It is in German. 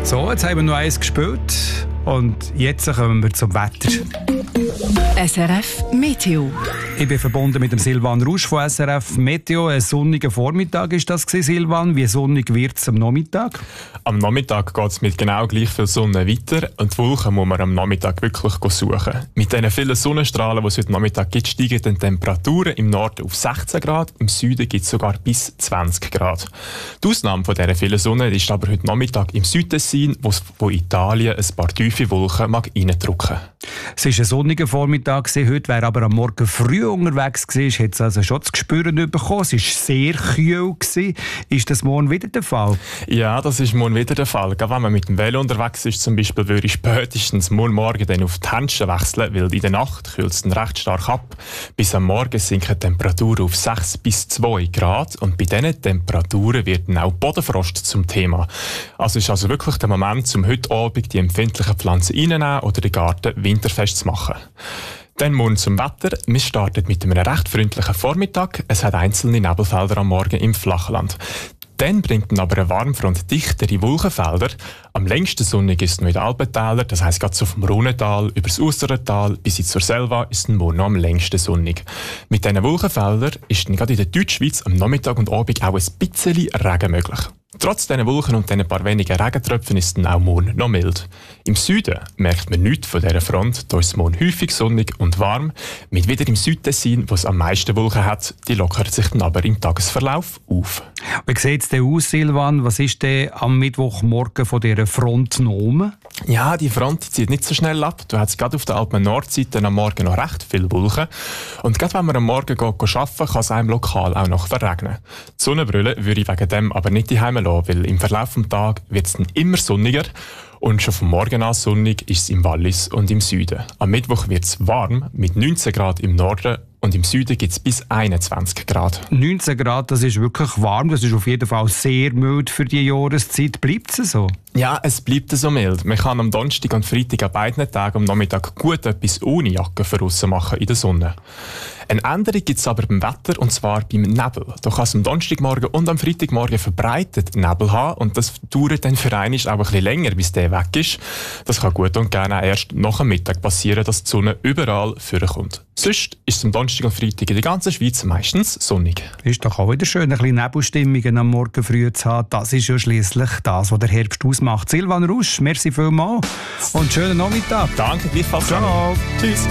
So, jetzt haben wir noch eins gespielt und jetzt kommen wir zum Wetter. SRF Meteo. Ich bin verbunden mit dem Silvan Rusch von SRF Meteo. Ein sonniger Vormittag ist das gewesen, Silvan. Wie sonnig wird es am Nachmittag? Am Nachmittag geht es mit genau gleich viel Sonne weiter und die Wolken muss man am Nachmittag wirklich suchen. Mit den vielen Sonnenstrahlen, die es heute Nachmittag gibt, steigen die Temperaturen im Norden auf 16 Grad, im Süden gibt es sogar bis 20 Grad. Die Ausnahme von dieser vielen Sonne ist aber heute Nachmittag im Südtessin, wo Italien ein paar tiefe Wolken reindrücken mag. Es war ein sonniger Vormittag, heute wäre aber am Morgen früh unterwegs gewesen, hat es also schon zu spüren bekommen. Es war sehr kühl. Ist das morgen wieder der Fall? Ja, das ist morgen wieder der Fall. Gerade wenn man mit dem Velo unterwegs ist, zum Beispiel, würde ich spätestens morgen dann auf die Händchen wechseln, weil in der Nacht kühlt es dann recht stark ab. Bis am Morgen sinken die Temperaturen auf 6 bis 2 Grad und bei diesen Temperaturen wird dann auch Bodenfrost zum Thema. Also ist also wirklich der Moment, um heute Abend die empfindlichen Pflanzen reinzunehmen oder den Garten winterfest zu machen. Dann morgen zum Wetter. Wir starten mit einem recht freundlichen Vormittag. Es hat einzelne Nebelfelder am Morgen im Flachland. Dann bringt aber eine Warmfront dichtere Wolkenfelder. Am längsten sonnig ist es noch in den Alpentälern, das heisst gerade so vom Rhonental über das Aussertal bis zur Selva ist es morgen noch am längsten sonnig. Mit diesen Wolkenfeldern ist dann gerade in der Deutschschweiz am Nachmittag und Abend auch ein bisschen Regen möglich. Trotz diesen Wolken und diesen paar wenigen Regentröpfen ist es dann auch morgen noch mild. Im Süden merkt man nichts von dieser Front, da ist es morgen häufig sonnig und warm. Mit wieder im Südtessin, wo es am meisten Wolken hat, die lockert sich dann aber im Tagesverlauf auf. Wie sieht es denn aus, Silvan? Was ist denn am Mittwochmorgen von dieser Front genommen? Ja, die Front zieht nicht so schnell ab. Du hast gerade auf der Alpen-Nordseite am Morgen noch recht viele Wolken. Und gerade wenn man am Morgen arbeiten kann es einem lokal auch noch verregnen. Die Sonnenbrille würde ich wegen dem aber nicht daheim lassen, weil im Verlauf des Tages wird es dann immer sonniger. Und schon vom Morgen an sonnig ist es im Wallis und im Süden. Am Mittwoch wird es warm mit 19 Grad im Norden und im Süden gibt es bis 21 Grad. 19 Grad, das ist wirklich warm. Das ist auf jeden Fall sehr mild für die Jahreszeit. Bleibt es so? Ja, es bleibt so mild. Man kann am Donnerstag und Freitag an beiden Tagen am Nachmittag gut etwas ohne Jacke draussen machen in der Sonne. Eine Änderung gibt es aber beim Wetter, und zwar beim Nebel. Da kann es am Donnerstagmorgen und am Freitagmorgen verbreitet Nebel haben und das dauert dann für einen auch ein bisschen länger, bis der weg ist. Das kann gut und gerne auch erst nach dem Mittag passieren, dass die Sonne überall vorkommt. Sonst ist es am Donnerstag und Freitag in der ganzen Schweiz meistens sonnig. Ist doch auch wieder schön, ein bisschen Nebelstimmungen am Morgen früh zu haben. Das ist ja schliesslich das, was der Herbst ausmacht. Silvan Rusch, merci vielmals und schönen Nachmittag. Danke, gleichfalls. Ciao. Tschüss.